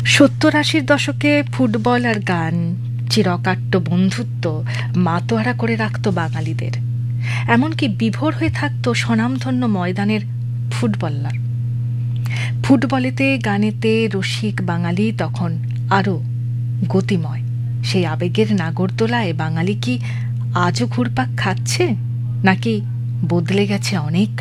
সত্তর-আশির দশকে ফুটবল আর গান চিরকাট্য বন্ধুত্ব মাতোয়ারা করে রাখত বাঙালিদের। এমনকি বিভোর হয়ে থাকত স্বনামধন্য ময়দানের ফুটবলার। ফুটবলেতে গানেতে রসিক বাঙালি তখন আরও গতিময়। সেই আবেগের নাগরদোলায় বাঙালি কি আজও ঘুরপাক খাচ্ছে, নাকি বদলে গেছে অনেক?